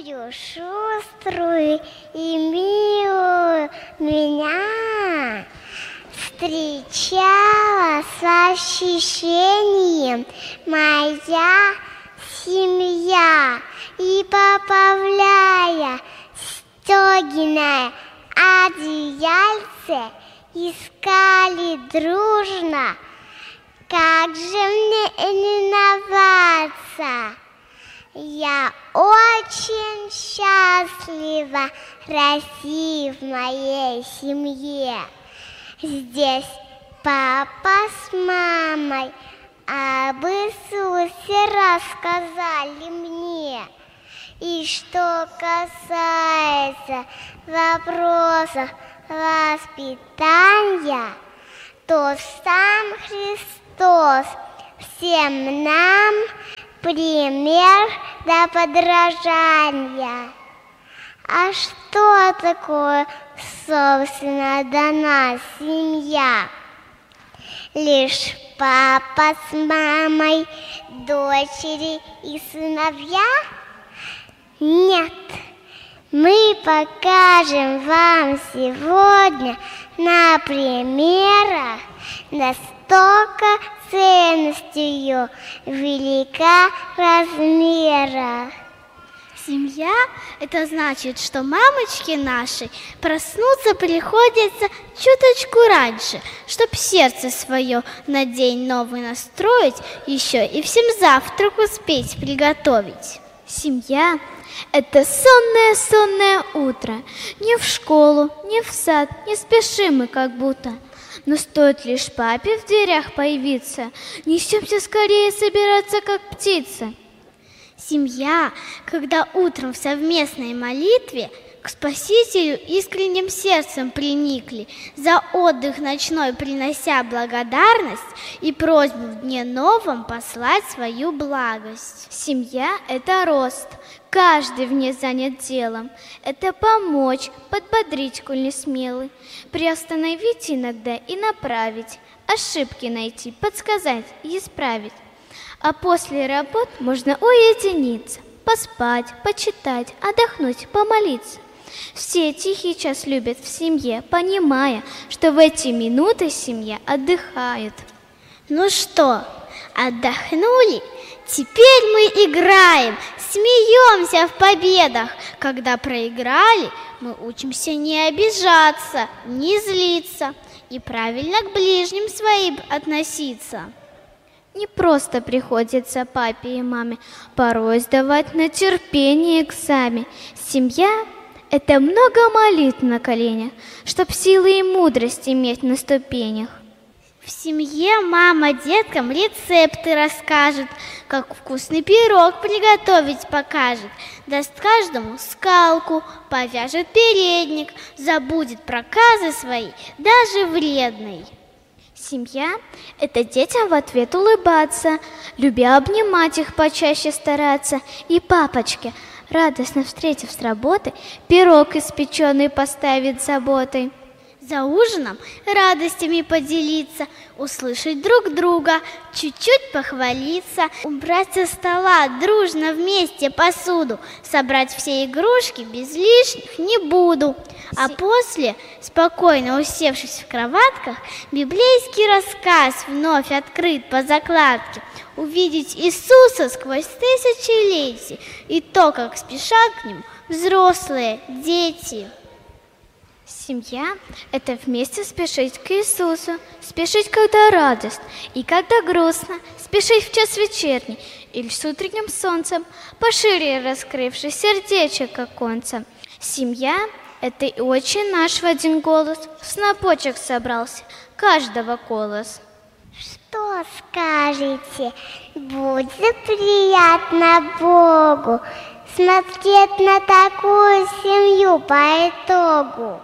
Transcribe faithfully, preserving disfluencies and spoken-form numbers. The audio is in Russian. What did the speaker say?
Такую шуструю и милую меня встречала с ощущением моя семья, и, поправляя стёгиное одеяльце, искали дружно, как же мне именоваться. Я очень счастлива расти в моей семье. Здесь папа с мамой об Иисусе рассказали мне. И что касается вопросов воспитания, то сам Христос всем нам пример для подражания. А что такое, собственно, для нас семья? Лишь папа с мамой, дочери и сыновья? Нет, мы покажем вам сегодня на примерах, настолько ценностью велика размера. Семья – это значит, что мамочки наши проснуться приходится чуточку раньше, чтоб сердце свое на день новый настроить, еще и всем завтрак успеть приготовить. Семья – это сонное-сонное утро. Не в школу, не в сад, не спешим мы как будто. Но стоит лишь папе в дверях появиться, несемся скорее собираться, как птица. Семья, когда утром в совместной молитве к Спасителю искренним сердцем приникли, за отдых ночной принося благодарность и просьбу в дне новом послать свою благость. Семья – это рост, каждый в ней занят делом. Это помочь, подбодрить, коль не смелый, приостановить иногда и направить, ошибки найти, подсказать и исправить. А после работ можно уединиться, поспать, почитать, отдохнуть, помолиться. Все тихий час любят в семье, понимая, что в эти минуты семья отдыхает. Ну что, отдохнули? Теперь мы играем, смеемся в победах. Когда проиграли, мы учимся не обижаться, не злиться и правильно к ближним своим относиться. Не просто приходится папе и маме порой сдавать на терпение экзамен. Семья – это много молитв на коленях, чтоб силы и мудрость иметь на ступенях. В семье мама деткам рецепты расскажет, как вкусный пирог приготовить покажет, даст каждому скалку, повяжет передник, забудет проказы свои, даже вредный. Семья – это детям в ответ улыбаться, любя обнимать их, почаще стараться. И папочке, радостно встретив с работы, пирог испеченный поставить с заботой. За ужином радостями поделиться, услышать друг друга, чуть-чуть похвалиться, убрать со стола дружно вместе посуду, собрать все игрушки без лишних не буду. А после, спокойно усевшись в кроватках, библейский рассказ вновь открыт по закладке, увидеть Иисуса сквозь тысячелетий и то, как спешат к Нему взрослые, дети. Семья – это вместе спешить к Иисусу, спешить, когда радость и когда грустно, спешить в час вечерний или с утренним солнцем, пошире раскрывшись сердечек оконца. Семья – это и очень наш в один голос, в снопочек собрался, каждого голос. Что скажете? Будет приятно Богу смотреть на такую семью по итогу.